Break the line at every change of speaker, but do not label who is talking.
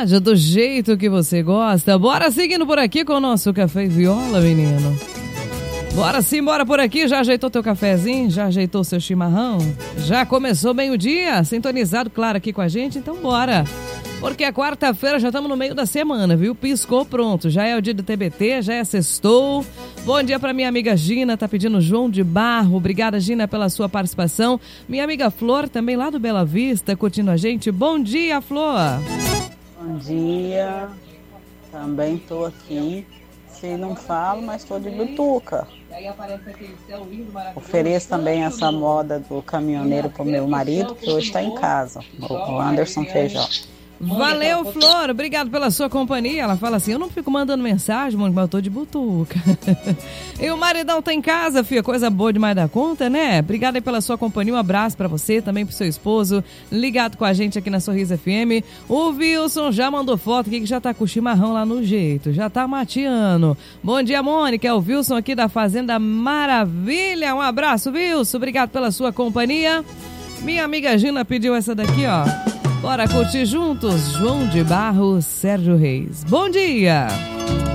rádio do jeito que você gosta. Bora seguindo por aqui com o nosso Café e Viola, menino. Bora sim, bora por aqui. Já ajeitou teu cafezinho? Já ajeitou seu chimarrão? Já começou bem o dia? Sintonizado, claro, aqui com a gente? Então bora. Porque é quarta-feira, já estamos no meio da semana, viu? Piscou, pronto. Já é o dia do TBT, já é sextou. Bom dia para minha amiga Gina, tá pedindo João de Barro. Obrigada, Gina, pela sua participação. Minha amiga Flor, também lá do Bela Vista, curtindo a gente. Bom dia, Flor.
Bom dia. Também tô aqui. Se não falo, mas tô de butuca. Ofereço também essa moda do caminhoneiro pro meu marido, que hoje está em casa, o Anderson Feijó.
Valeu, Flor, obrigado pela sua companhia. Ela fala assim, eu não fico mandando mensagem, mas eu tô de butuca. E o maridão tá em casa, filha, coisa boa demais da conta, né? Obrigada aí pela sua companhia, um abraço pra você, também pro seu esposo, ligado com a gente aqui na Sorriso FM. O Wilson já mandou foto aqui que já tá com o chimarrão lá no jeito, já tá mateando. Bom dia, Mônica, é o Wilson aqui da Fazenda Maravilha. Um abraço, Wilson, obrigado pela sua companhia. Minha amiga Gina pediu essa daqui, ó. Bora curtir juntos, João de Barro, Sérgio Reis. Bom dia!